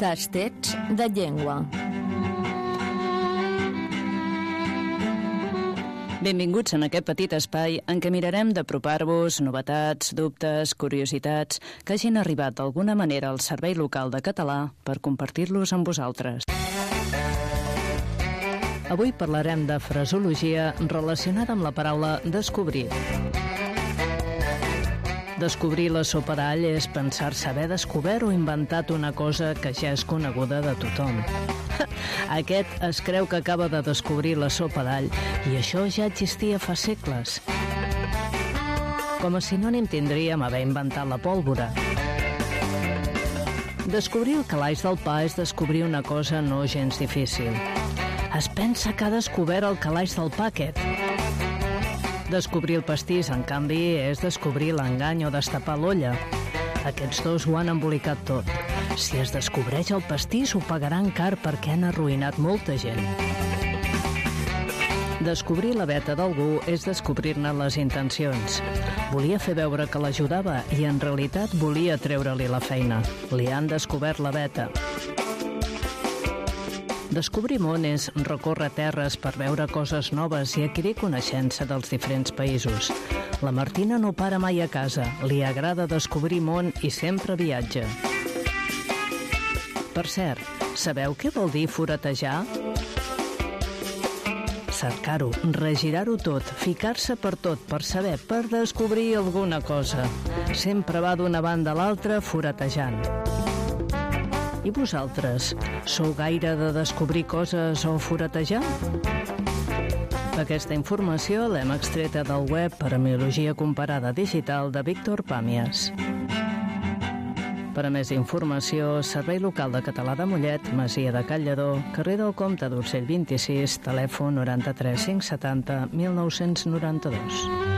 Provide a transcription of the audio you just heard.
Tastets de llengua. Benvinguts en aquest petit espai en què mirarem d'apropar-vos novetats, dubtes, curiositats que hagin arribat d'alguna manera al Servei Local de Català per compartir-los amb vosaltres. Avui parlarem de fraseologia relacionada amb la paraula descobrir. Descobrir la sopa d'all és pensar-se haver descobert o inventat una cosa que ja és coneguda de tothom. Aquest es creu que acaba de descobrir la sopa d'all i això ja existia fa segles. Com a sinònim tindríem haver inventat la pólvora. Descobrir el calaix del pa és descobrir una cosa no gens difícil. Es pensa que ha descobert el calaix del pa aquest. Descobrir el pastís, en canvi, és descobrir l'engany o destapar l'olla. Aquests dos ho han embolicat tot. Si es descobreix el pastís, ho pagaran car perquè han arruïnat molta gent. Descobrir la veta d'algú és descobrir-ne les intencions. Volia fer veure que l'ajudava i en realitat volia treure-li la feina. Li han descobert la veta. Descobrir món és recórrer terres per veure coses noves i adquirir coneixença dels diferents països. La Martina no para mai a casa, li agrada descobrir món i sempre viatja. Per cert, sabeu què vol dir foratejar? Cercar-ho, regirar-ho tot, ficar-se per tot, per saber, per descobrir alguna cosa. Sempre va d'una banda a l'altra foratejant. I vosaltres, sou gaire de descobrir coses o foratejar? Aquesta informació l'hem extreta del web Paremiologia Comparada Digital de Víctor Pàmies. Per a més informació, Servei Local de Català de Mollet, Masia de Can Lledó, carrer del Comte d'Urgell 26, telèfon 93 570 1992.